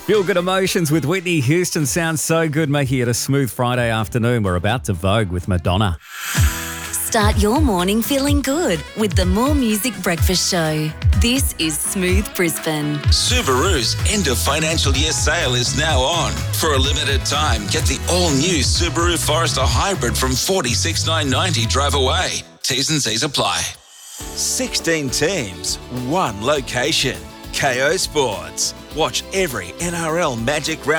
Feel Good Emotions with Whitney Houston sounds so good, making it a smooth Friday afternoon. We're about to Vogue with Madonna. Start your morning feeling good with the More Music Breakfast Show. This is Smooth Brisbane. Subaru's end of financial year sale is now on. For a limited time, get the all-new Subaru Forester Hybrid from $46,990 drive away. T's and C's apply. 16 teams, one location. KO Sports. Watch every NRL Magic Round